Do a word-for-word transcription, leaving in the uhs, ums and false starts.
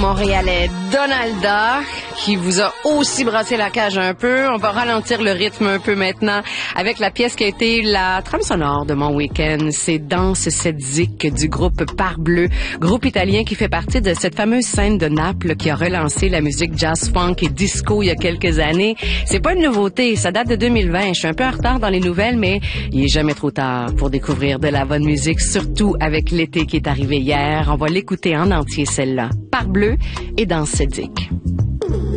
montréalais Donalda, qui vous a aussi brassé la cage un peu. On va ralentir le rythme un peu maintenant avec la pièce qui a été la trame sonore de mon week-end. C'est Danse cette zik du groupe Parbleu, groupe italien qui fait partie de cette fameuse scène de Naples qui a relancé la musique jazz, funk et disco il y a quelques années. C'est pas une nouveauté, ça date de deux mille vingt. Je suis un peu en retard dans les nouvelles, mais il est jamais trop tard pour découvrir de la bonne musique, surtout avec l'été qui est arrivé hier. On va l'écouter en entier, celle-là. Parbleu et Danse cette zik.